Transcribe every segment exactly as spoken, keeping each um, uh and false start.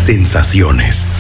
sensaciones.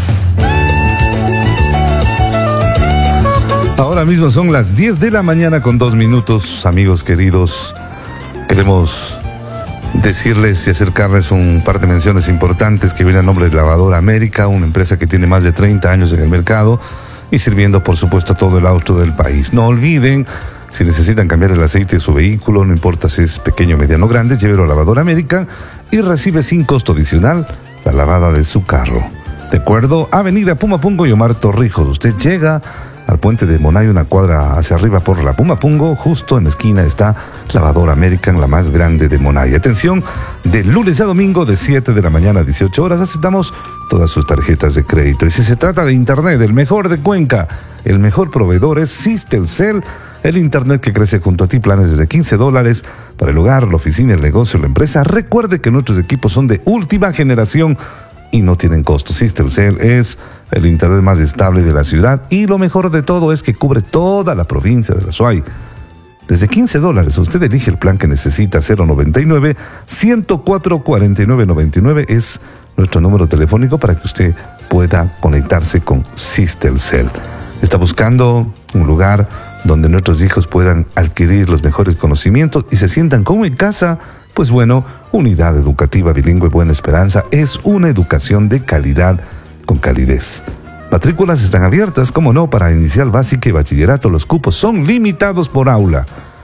Ahora mismo son las diez de la mañana con dos minutos, amigos queridos. Queremos decirles y acercarles un par de menciones importantes que vienen a nombre de Lavadora América, una empresa que tiene más de treinta años en el mercado y sirviendo, por supuesto, a todo el austro del país. No olviden, si necesitan cambiar el aceite de su vehículo, no importa si es pequeño, mediano o grande, llévelo a Lavadora América y recibe sin costo adicional la lavada de su carro. De acuerdo, Avenida Pumapungo y Omar Torrijos. Usted llega al puente de Monay, una cuadra hacia arriba por la Pumapungo, justo en la esquina está Lavadora American, la más grande de Monay. Atención, de lunes a domingo de siete de la mañana a dieciocho horas aceptamos todas sus tarjetas de crédito. Y si se trata de internet, el mejor de Cuenca, el mejor proveedor es Sistelcel, el internet que crece junto a ti, planes desde quince dólares para el hogar, la oficina, el negocio, la empresa. Recuerde que nuestros equipos son de última generación y no tienen costos. Sistelcel es el internet más estable de la ciudad y lo mejor de todo es que cubre toda la provincia de la Suay. Desde quince dólares usted elige el plan que necesita. Cero noventa y nueve, ciento cuatro, cuarenta y nueve noventa y nueve es nuestro número telefónico para que usted pueda conectarse con Sistelcel. Está buscando un lugar donde nuestros hijos puedan adquirir los mejores conocimientos y se sientan como en casa. Pues bueno, Unidad Educativa Bilingüe Buena Esperanza es una educación de calidad con calidez. Matrículas están abiertas, como no, para inicial básica y bachillerato. Los cupos son limitados por aula.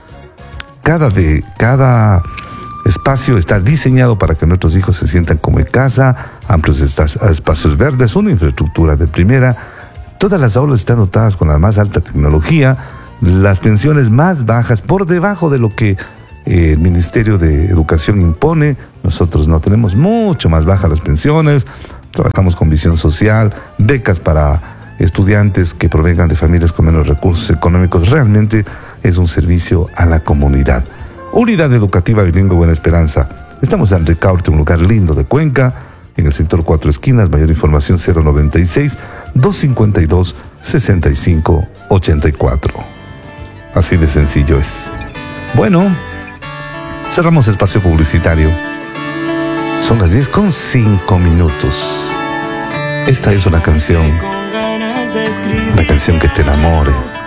Cada, de, cada espacio está diseñado para que nuestros hijos se sientan como en casa, amplios espacios verdes, una infraestructura de primera. Todas las aulas están dotadas con la más alta tecnología, las pensiones más bajas, por debajo de lo que el Ministerio de Educación impone. Nosotros no, tenemos mucho más bajas las pensiones, trabajamos con visión social, becas para estudiantes que provengan de familias con menos recursos económicos. Realmente es un servicio a la comunidad. Unidad Educativa Bilingüe Buena Esperanza. Estamos en Ricaurte, un lugar lindo de Cuenca, en el sector Cuatro Esquinas. Mayor información cero noventa y seis, doscientos cincuenta y dos, sesenta y cinco ochenta y cuatro. Así de sencillo es. Bueno, cerramos espacio publicitario. Son las diez con cinco minutos. Esta es una canción, una canción que te enamore,